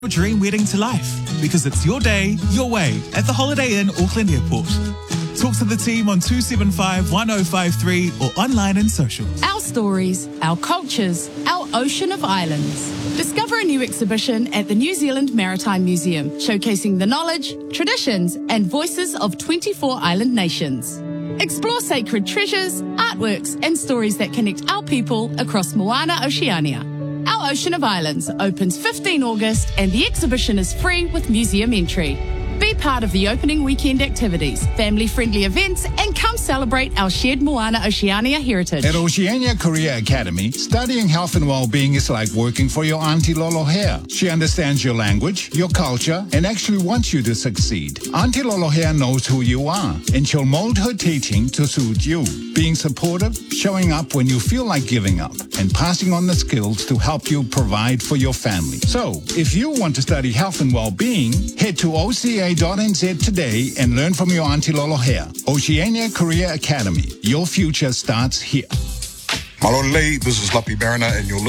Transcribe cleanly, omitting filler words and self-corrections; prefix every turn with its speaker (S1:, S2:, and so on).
S1: your dream wedding to life, because it's your day, your way at the Holiday Inn Auckland Airport. Talk to the team on 275 1053 or online and social.
S2: Our stories, our cultures, our ocean of islands. Discover a new exhibition at the New Zealand Maritime Museum, showcasing the knowledge, traditions and voices of 24 island nations. Explore sacred treasures, artworks and stories that connect our people across Moana Oceania. Our Ocean of Islands opens 15 August and the exhibition is free with museum entry. Be part of the opening weekend activities, family-friendly events, and come celebrate our shared Moana Oceania heritage.
S3: At Oceania Career Academy, studying health and well-being is like working for your Auntie Lolohea. She understands your language, your culture, and actually wants you to succeed. Auntie Lolohea knows who you are, and she'll mold her teaching to suit you. Being supportive, showing up when you feel like giving up, and passing on the skills to help you provide for your family. So, if you want to study health and well-being, head to OCA.nz today and learn from your Auntie Lolohea. Oceania Career Academy. Your future starts here.
S4: Malolei, this is Lappy Mariner, and you're listening